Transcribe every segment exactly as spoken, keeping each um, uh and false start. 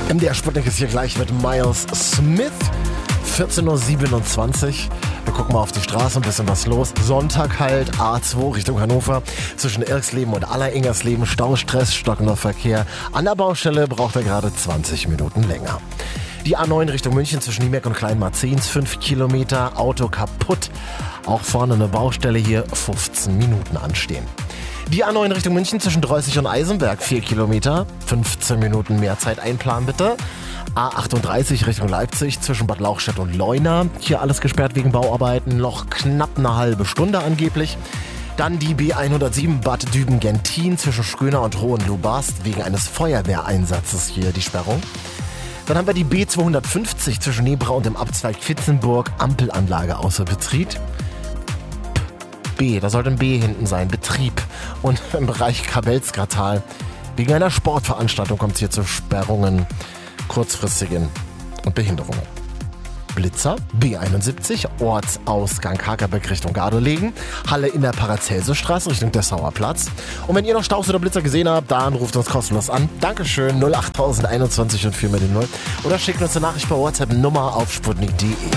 M D R Sputnik ist hier gleich mit Miles Smith. vierzehn Uhr siebenundzwanzig. Wir gucken mal auf die Straße, ein bisschen was los. Sonntag halt, A zwei Richtung Hannover. Zwischen Irksleben und Alleringersleben Staustress, stockender Verkehr. An der Baustelle braucht er gerade zwanzig Minuten länger. Die A neun Richtung München zwischen Niemeck und Kleinmarzens, fünf Kilometer, Auto kaputt. Auch vorne eine Baustelle hier, fünfzehn Minuten anstehen. Die A neun Richtung München zwischen Dreußig und Eisenberg, vier Kilometer, fünfzehn Minuten mehr Zeit einplanen bitte. A achtunddreißig Richtung Leipzig zwischen Bad Lauchstädt und Leuna, hier alles gesperrt wegen Bauarbeiten, noch knapp eine halbe Stunde angeblich. Dann die B hundertsieben Bad Düben-Gentin zwischen Schköner und Hohenlohe-Barst wegen eines Feuerwehreinsatzes hier die Sperrung. Dann haben wir die B zweihundertfünfzig zwischen Nebra und dem Abzweig Quitzenburg, Ampelanlage außer Betrieb. B, da sollte ein B hinten sein, Betrieb. Und im Bereich Kabelsgratal. Wegen einer Sportveranstaltung kommt es hier zu Sperrungen, kurzfristigen und Behinderungen. Blitzer, B einundsiebzig, Ortsausgang Hakerbeck Richtung Gardelegen, Halle in der Paracelsusstraße Richtung Dessauer Platz. Und wenn ihr noch Staus oder Blitzer gesehen habt, dann ruft uns kostenlos an. Dankeschön, null acht einundzwanzig und vier mit dem null. Oder schickt uns eine Nachricht per WhatsApp Nummer auf sputnik punkt de.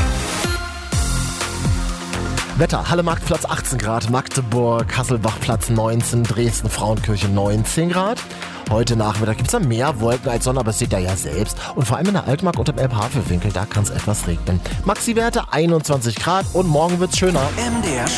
Wetter, Halle Marktplatz achtzehn Grad, Magdeburg, Hasselbachplatz neunzehn, Dresden Frauenkirche neunzehn Grad. Heute Nachmittag gibt es da mehr Wolken als Sonne, aber das seht ihr ja selbst. Und vor allem in der Altmark und im Elbhavelwinkel, da kann es etwas regnen. Maxi-Werte einundzwanzig Grad und morgen wird's schöner. M D R